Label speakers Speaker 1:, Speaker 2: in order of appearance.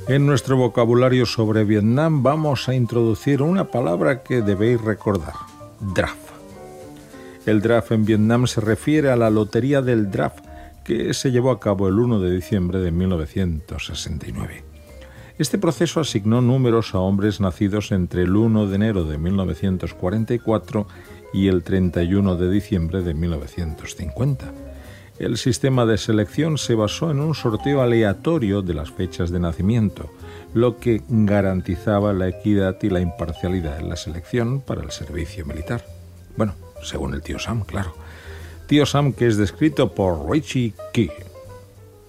Speaker 1: En nuestro vocabulario sobre Vietnam vamos a introducir una palabra que debéis recordar: draft. El draft en Vietnam se refiere a la lotería del draft que se llevó a cabo el 1 de diciembre de 1969. Este proceso asignó números a hombres nacidos entre el 1 de enero de 1944 y el 31 de diciembre de 1950. El sistema de selección se basó en un sorteo aleatorio de las fechas de nacimiento, lo que garantizaba la equidad y la imparcialidad en la selección para el servicio militar. Bueno, según el tío Sam, claro. Tío Sam, que es descrito por Richie Key.